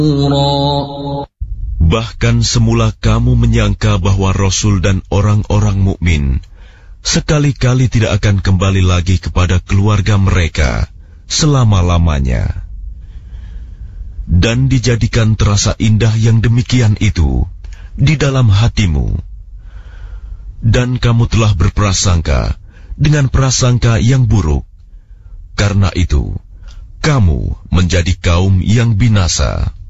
Bahkan semula kamu menyangka bahwa Rasul dan orang-orang mukmin sekali-kali tidak akan kembali lagi kepada keluarga mereka selama-lamanya. Dan dijadikan terasa indah yang demikian itu di dalam hatimu. Dan kamu telah berprasangka dengan prasangka yang buruk. Karena itu, kamu menjadi kaum yang binasa.